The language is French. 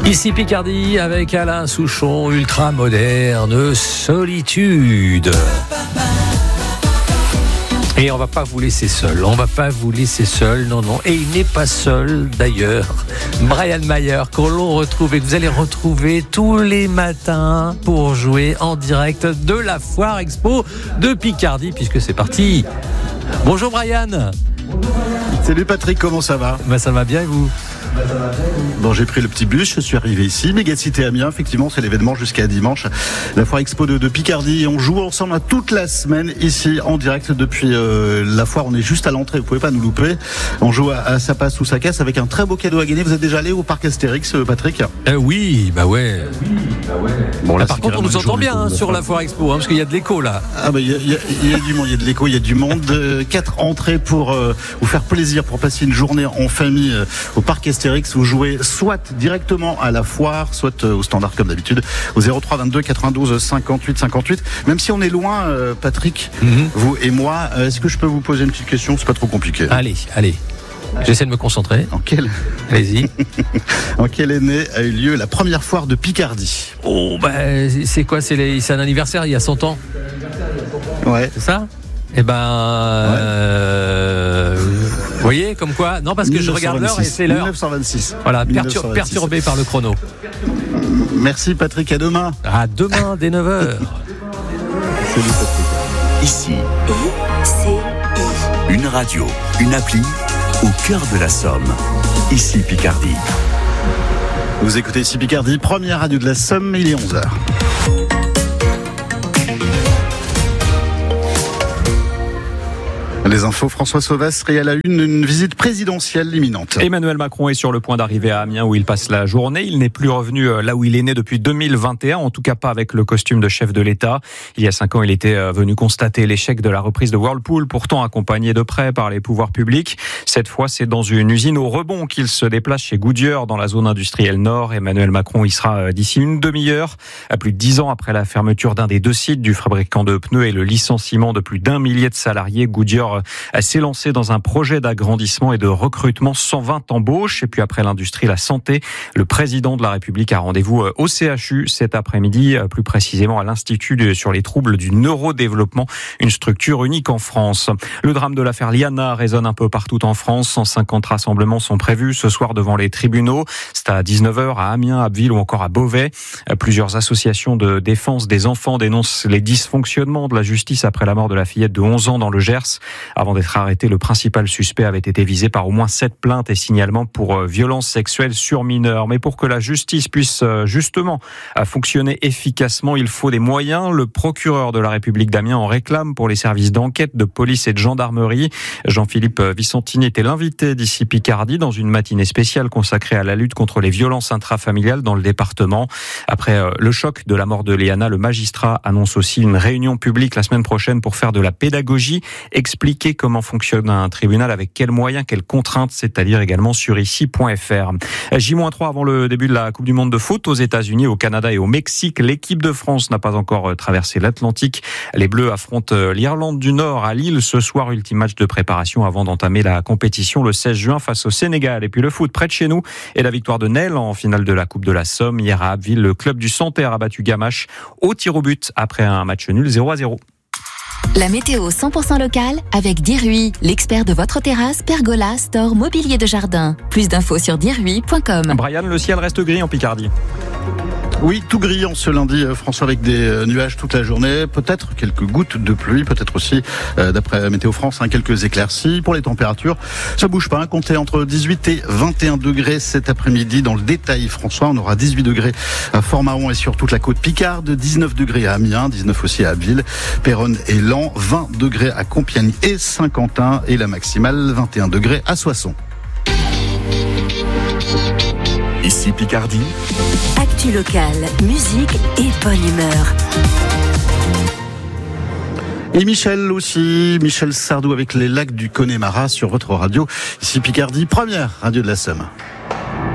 Ici Picardie avec Alain Souchon, ultra moderne, solitude. Et on va pas vous laisser seul, non. Et il n'est pas seul d'ailleurs. Brian Mayer, qu'on l'on retrouve et que vous allez retrouver tous les matins pour jouer en direct de la Foire Expo de Picardie, puisque c'est parti. Bonjour Brian. Salut Patrick, comment ça va ? Ça va bien et vous ? Bon, j'ai pris le petit bus, je suis arrivé ici, Mégacité Amiens, effectivement c'est l'événement jusqu'à dimanche, la Foire Expo de Picardie. On joue ensemble toute la semaine ici en direct depuis la foire, on est juste à l'entrée, vous pouvez pas nous louper. On joue à ça passe ou ça casse avec un très beau cadeau à gagner. Vous êtes déjà allé au parc Astérix, Patrick ? Oui, bah ouais. Bon, là, par contre on nous entend bien sur la Foire Expo, parce qu'il y a de l'écho là. Ah bah il y a du monde, il y a de l'écho, il y a du monde. 4 entrées pour vous faire plaisir, pour passer une journée en famille au parc Astérix. Vous jouez soit directement à la foire, soit au standard comme d'habitude, au 03 22 92 58 58. Même si on est loin, Patrick, vous et moi, est-ce que je peux vous poser une petite question ? C'est pas trop compliqué. Allez. J'essaie de me concentrer. Allez-y. En quelle année a eu lieu la première foire de Picardie ? Oh, c'est quoi ? C'est un anniversaire il y a 100 ans ? Ouais. C'est ça ? Eh ben, vous voyez, comme quoi. Non, parce que je regarde l'heure et c'est l'heure. 1926. Voilà, perturbé par le chrono. Merci Patrick, à demain. À demain, dès 9h. Salut Patrick. Ici, une radio, une appli, au cœur de la Somme. Ici Picardie. Vous écoutez ici Picardie, première radio de la Somme, il est 11h. Les infos, François Sauvas serait à la une visite présidentielle imminente. Emmanuel Macron est sur le point d'arriver à Amiens où il passe la journée. Il n'est plus revenu là où il est né depuis 2021, en tout cas pas avec le costume de chef de l'État. Il y a 5 ans, il était venu constater l'échec de la reprise de Whirlpool, pourtant accompagné de près par les pouvoirs publics. Cette fois, c'est dans une usine au rebond qu'il se déplace chez Goodyear, dans la zone industrielle nord. Emmanuel Macron y sera d'ici une demi-heure. À plus de 10 ans après la fermeture d'un des 2 sites du fabricant de pneus et le licenciement de plus d'1 millier de salariés, Goodyear s'est lancé dans un projet d'agrandissement et de recrutement, 120 embauches. Et puis après l'industrie, la santé, le président de la République a rendez-vous au CHU cet après-midi, plus précisément à l'Institut sur les troubles du neurodéveloppement, une structure unique en France. Le drame de l'affaire Liana résonne un peu partout en France. 150 rassemblements sont prévus ce soir devant les tribunaux. C'est à 19h à Amiens, Abbeville ou encore à Beauvais. Plusieurs associations de défense des enfants dénoncent les dysfonctionnements de la justice après la mort de la fillette de 11 ans dans le Gers. Avant d'être arrêté, le principal suspect avait été visé par au moins 7 plaintes et signalements pour violences sexuelles sur mineurs. Mais pour que la justice puisse justement fonctionner efficacement, il faut des moyens. Le procureur de la République d'Amiens en réclame pour les services d'enquête de police et de gendarmerie. Jean-Philippe Vicentini était l'invité d'ici Picardie dans une matinée spéciale consacrée à la lutte contre les violences intrafamiliales dans le département. Après le choc de la mort de Léana, le magistrat annonce aussi une réunion publique la semaine prochaine pour faire de la pédagogie, expliquer comment fonctionne un tribunal, avec quels moyens, quelles contraintes, c'est-à-dire également sur ici.fr. J-3 avant le début de la Coupe du Monde de foot aux États-Unis, au Canada et au Mexique. L'équipe de France n'a pas encore traversé l'Atlantique. Les Bleus affrontent l'Irlande du Nord à Lille ce soir, ultime match de préparation avant d'entamer la compétition le 16 juin face au Sénégal. Et puis le foot près de chez nous et la victoire de Nesle en finale de la Coupe de la Somme. Hier à Abbeville, le club du Santerre a battu Gamache au tir au but après un match nul 0-0. La météo 100% locale avec Dirui, l'expert de votre terrasse, pergola, store, mobilier de jardin. Plus d'infos sur dirui.com. Brian, le ciel reste gris en Picardie. Oui, tout gris en ce lundi, François, avec des nuages toute la journée, peut-être quelques gouttes de pluie, peut-être aussi, d'après Météo France, quelques éclaircies. Pour les températures, ça bouge pas, comptez entre 18 et 21 degrés cet après-midi. Dans le détail, François, on aura 18 degrés à Fort-Mahon et sur toute la côte picarde, 19 degrés à Amiens, 19 aussi à Abbeville, Péronne et Laon, 20 degrés à Compiègne et Saint-Quentin, et la maximale 21 degrés à Soissons. Ici Picardie. Actu locale, musique et bonne humeur. Et Michel aussi, Michel Sardou avec les lacs du Connemara sur votre radio. Ici Picardie, première radio de la Somme.